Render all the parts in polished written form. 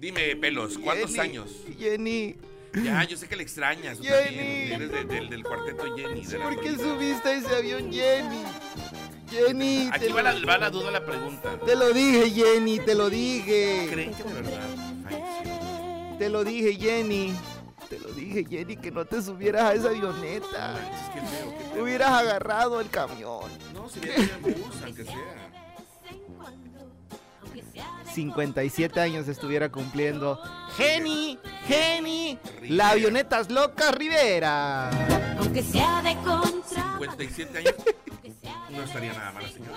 Dime, Pelos, ¿cuántos años? Jenny. Ya, yo sé que le extrañas. Tú Jenny. también. Eres del cuarteto Jenny. De ¿Por qué Lolita. subiste a ese avión, Jenny? Jenny, Aquí va la duda, la pregunta. te lo dije, Jenny, te lo dije. ¿Creen que de verdad falleció? Te lo dije, Jenny. Te lo dije, Jenny, que no te subieras a esa avioneta. Es que feo, qué feo. Hubieras agarrado el camión. No, si viene en bus, aunque sea. 57 años estuviera cumpliendo. Jenny, Jenny, Rivera. la avionetas locas Rivera. Aunque sea de contra. 57 años. No estaría nada mal la señora.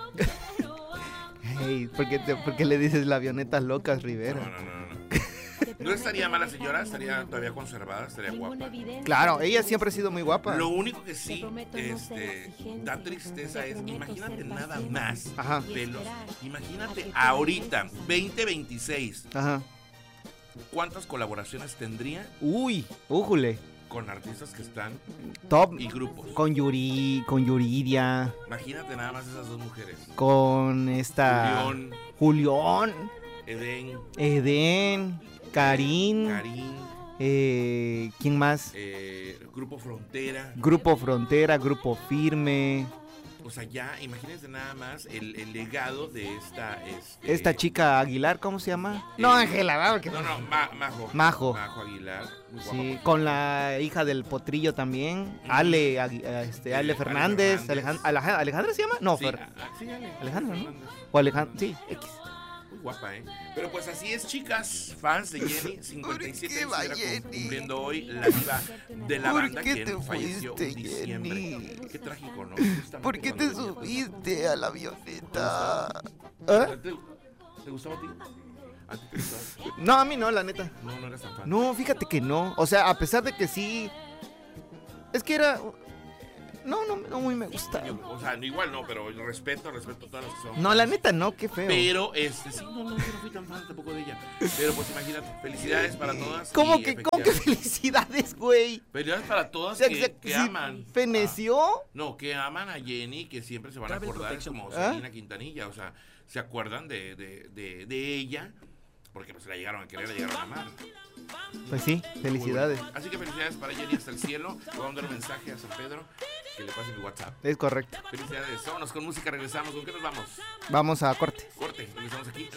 Hey, ¿por qué le dices la avionetas locas Rivera? No. No estaría mal la señora, estaría todavía conservada, estaría guapa. Claro, ella siempre ha sido muy guapa. Lo único que sí, da tristeza es, imagínate nada más, Ajá. Pelos, imagínate ahorita, 2026, Ajá. ¿cuántas colaboraciones tendría Uy, újule. con artistas que están Top. y grupos? Con Yuridia, Imagínate nada más esas dos mujeres. con esta... Julián, Edén, Karin, ¿quién más? Grupo Frontera. Grupo Frontera, Grupo Firme. O sea, ya, imagínense nada más el legado de Esta chica Aguilar, ¿cómo se llama? No, Ángela, ¿verdad? Porque- No, Majo. Majo. Majo Aguilar. Muy guapa, Sí, por con cierto. la hija del Potrillo también, Ujú. Ale Fernández. Fernández. ¿Alejandra se llama? No, Sí, sí, Ale. Alejandra, ¿no? Fernández. O Alejandra, sí, X. Muy guapa, ¿eh? Pero pues así es, chicas, fans de Jenny, 57 qué años va, estuviera Jenny? cumpliendo hoy la diva de la ¿Por banda qué quien te falleció fuiste, en diciembre. Jenny? Qué trágico, ¿no? Justamente ¿Por qué cuando te venía. subiste a la avioneta? ¿Te gustaba a ti? ¿A ti te gustaba? No, a mí no, la neta. No eras tan fan. No, fíjate que no. O sea, a pesar de que sí. Es que era. No muy me gusta. O sea, igual no, pero respeto a todas las que son. No, la neta no, qué feo. Pero, sí, no, yo no fui tan fan tampoco de ella. Pero pues imagínate, felicidades para todas. ¿Cómo y que efectivamente, felicidades, güey? felicidades para todas O sea, que sí, aman. ¿feneció? No, que aman a Jenny, que siempre se van a acordar, es como ¿Ah? Selena Quintanilla, o sea, se acuerdan de ella, porque pues la llegaron a querer, la llegaron a amar. Pues sí, felicidades. Muy bueno. Así que felicidades para Jenny hasta el cielo. Le voy a mandar un mensaje a San Pedro, que le pase mi WhatsApp. Es correcto. Felicidades, vámonos con música, regresamos. ¿Con qué nos vamos? Vamos a corte. Corte, regresamos aquí.